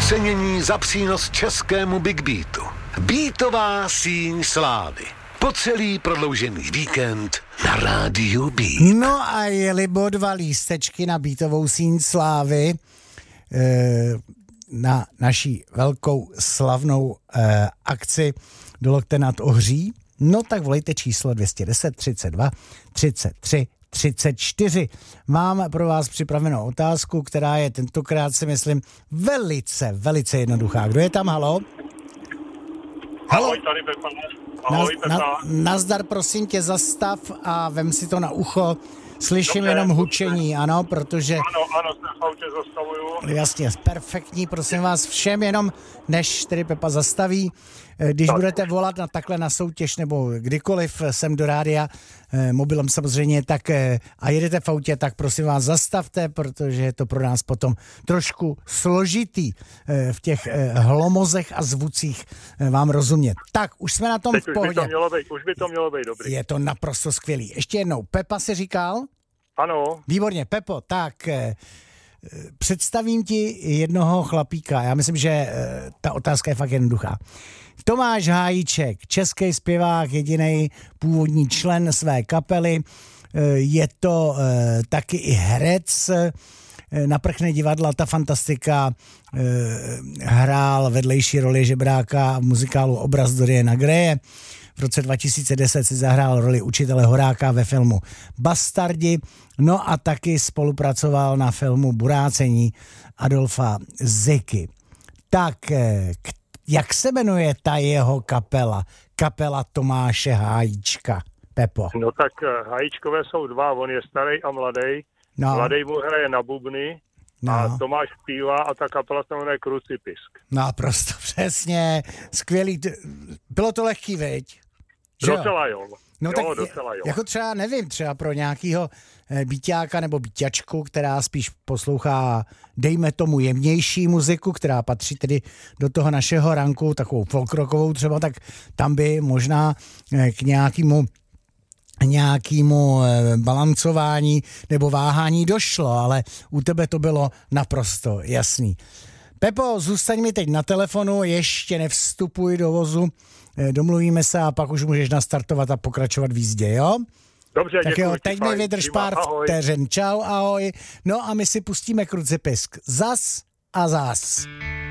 Ocenění za přínos českému Big Beatu. Beatová síň slávy. Po celý prodloužený víkend na rádiu Beat. No a jeli-bo 2 lístečky na Beatovou síň slávy na naší velkou slavnou akci do Lokte nad Ohří, no tak volejte číslo 210 32 33 34. Mám pro vás připravenou otázku, která je tentokrát, si myslím, velice jednoduchá. Kdo je tam, halo? Ahoj, tady Pepa. Ahoj, Pepa. Nazdar, prosím tě, zastav a vem si to na ucho. Slyším Dobře, jenom hučení, ano, protože... Ano, se v autě zastavuju. Jasně, perfektní, prosím vás všem, jenom než tedy Pepa zastaví, když budete volat takhle na soutěž nebo kdykoliv sem do rádia, mobilem samozřejmě, tak a jedete v autě, tak prosím vás zastavte, protože je to pro nás potom trošku složitý v těch hlomozech a zvucích vám rozumět. Tak, už jsme na tom teď v pohodě. Už by to mělo být dobrý. Je to naprosto skvělý. Ještě jednou, Pepa si říkal? Ano. Výborně, Pepo, tak představím ti jednoho chlapíka. Já myslím, že ta otázka je fakt jednoduchá. Tomáš Hájíček, český zpěvák, jediný původní člen své kapely. Je to taky i herec. Na Prchne divadla Ta fantastika hrál vedlejší roli žebráka v muzikálu Obraz Doriana Greje. V roce 2010 si zahrál roli učitele Horáka ve filmu Bastardi, no a taky spolupracoval na filmu Burácení Adolfa Ziky. Tak, jak se jmenuje ta jeho kapela? Kapela Tomáše Hájíčka, Pepo. No tak Hájíčkové jsou 2, on je starý a mladý. No. Mladý mu hraje na bubny a Tomáš zpívá a ta kapela se jmenuje Krucipisk. No, prostě přesně, skvělý. Bylo to lehký, veď? Docela jo. No jo, tak docela jo. Jako třeba, nevím, třeba pro nějakýho býťáka nebo býťačku, která spíš poslouchá, dejme tomu, jemnější muziku, která patří tedy do toho našeho ranku, takovou folkrockovou třeba, tak tam by možná k nějakému balancování nebo váhání došlo, ale u tebe to bylo naprosto jasný. Pepo, zůstaň mi teď na telefonu, ještě nevstupuj do vozu, domluvíme se a pak už můžeš nastartovat a pokračovat v jízdě, jo? Dobře, tak děkuji. Jo, teď mi vydrž pár vteřin. Čau, ahoj. No a my si pustíme Krucipisk. Zas a zas.